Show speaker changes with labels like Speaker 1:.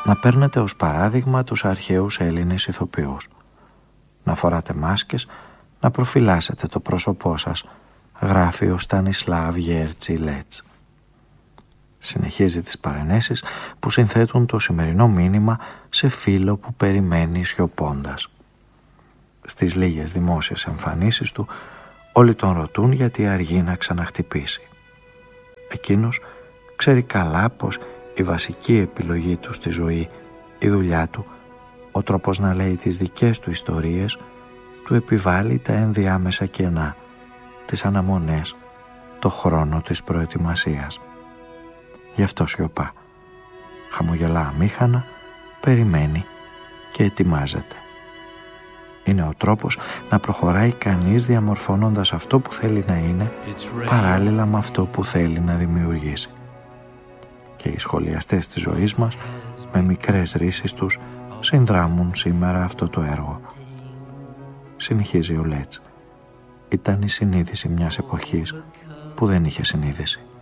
Speaker 1: να παίρνετε ως παράδειγμα τους αρχαίους Έλληνες ηθοποιούς. Να φοράτε μάσκες, να προφυλάσσετε το πρόσωπό σας, γράφει ο Στανισλάβ Γέρτσι Λέτς. Συνεχίζει τις παρενέσεις που συνθέτουν το σημερινό μήνυμα σε φίλο που περιμένει σιωπώντας. Στις λίγες δημόσιες εμφανίσεις του όλοι τον ρωτούν γιατί αργεί να ξαναχτυπήσει. Εκείνος ξέρει καλά πως η βασική επιλογή του στη ζωή, η δουλειά του, ο τρόπος να λέει τις δικές του ιστορίες, του επιβάλλει τα ενδιάμεσα κενά, τις αναμονές, το χρόνο της προετοιμασίας. Γι' αυτό σιωπά. Χαμογελά αμήχανα, περιμένει και ετοιμάζεται. Είναι ο τρόπος να προχωράει κανείς διαμορφώνοντας αυτό που θέλει να είναι παράλληλα με αυτό που θέλει να δημιουργήσει. Και οι σχολιαστές της ζωής μας με μικρές ρίσεις τους συνδράμουν σήμερα αυτό το έργο. Συνεχίζει ο Λέτς. Ήταν η συνείδηση μιας εποχής που δεν είχε συνείδηση.